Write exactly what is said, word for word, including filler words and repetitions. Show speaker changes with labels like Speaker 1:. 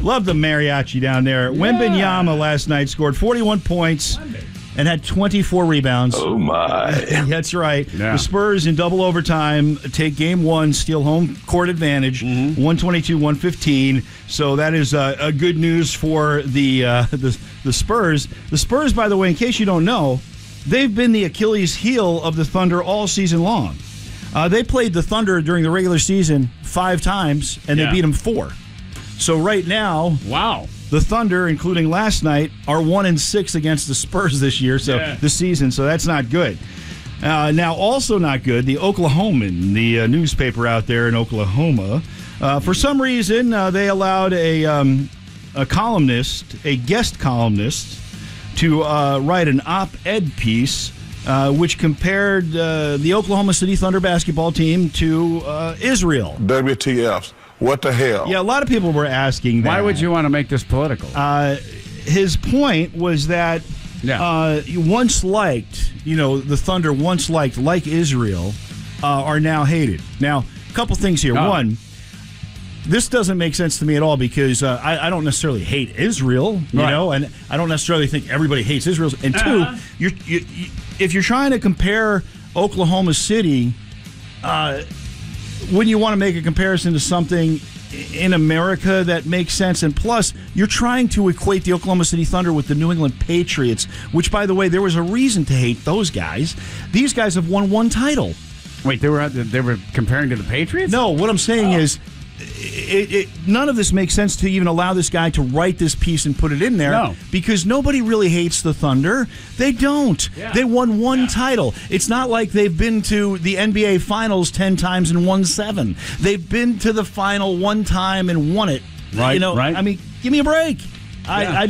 Speaker 1: Love the mariachi down there.
Speaker 2: Yeah.
Speaker 1: Wembanyama last night scored forty-one points and had twenty-four rebounds.
Speaker 3: Oh, my.
Speaker 1: That's right.
Speaker 2: Yeah.
Speaker 1: The Spurs in double overtime take game one, steal home court advantage,
Speaker 2: Mm-hmm.
Speaker 1: one twenty-two one fifteen. So that is uh, a good news for the, uh, the the Spurs. The Spurs, by the way, in case you don't know, they've been the Achilles heel of the Thunder all season long. Uh, they played the Thunder during the regular season five times, and
Speaker 2: Yeah.
Speaker 1: they beat them four. So right now,
Speaker 2: Wow.
Speaker 1: the Thunder, including last night, are one and six against the Spurs this year, so
Speaker 2: Yeah.
Speaker 1: this season. So that's not good. Uh, now, also not good. The Oklahoman, the uh, newspaper out there in Oklahoma, uh, for some reason uh, they allowed a um, a columnist, a guest columnist, to uh, write an op-ed piece uh, which compared uh, the Oklahoma City Thunder basketball team to uh, Israel.
Speaker 3: W T F. What the hell?
Speaker 1: Yeah, a lot of people were asking that.
Speaker 2: Why would you want to make this political?
Speaker 1: Uh, his point was that
Speaker 2: Yeah.
Speaker 1: uh, you once liked, you know, the Thunder once liked, like Israel, uh, are now hated. Now, a couple things here.
Speaker 2: Oh.
Speaker 1: One, this doesn't make sense to me at all because uh, I, I don't necessarily hate Israel, you
Speaker 2: Right.
Speaker 1: know, and I don't necessarily think everybody hates Israel. And two,
Speaker 2: Uh-huh.
Speaker 1: you're, you, you, if you're trying to compare Oklahoma City, uh, wouldn't you want to make a comparison to something in America that makes sense? And plus, you're trying to equate the Oklahoma City Thunder with the New England Patriots, which, by the way, there was a reason to hate those guys. These guys have won one title.
Speaker 2: Wait, they were they were comparing to the Patriots?
Speaker 1: No, what I'm saying is, it, it, none of this makes sense to even allow this guy to write this piece and put it in there.
Speaker 2: No.
Speaker 1: Because nobody really hates the Thunder. They don't.
Speaker 2: Yeah.
Speaker 1: They won one title. It's not like they've been to the N B A Finals ten times and won seven. They've been to the final one time and won it.
Speaker 2: Right,
Speaker 1: You know,
Speaker 2: right.
Speaker 1: I mean, give me a break. I,
Speaker 2: Yeah.
Speaker 1: I